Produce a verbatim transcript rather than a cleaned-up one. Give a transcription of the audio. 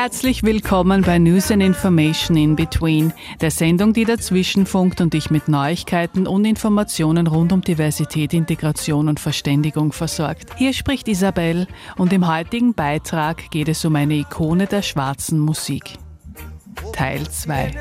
Herzlich willkommen bei News and Information in Between, der Sendung, die dazwischenfunkt und dich mit Neuigkeiten und Informationen rund um Diversität, Integration und Verständigung versorgt. Hier spricht Isabel und im heutigen Beitrag geht es um eine Ikone der schwarzen Musik. Teil zwei.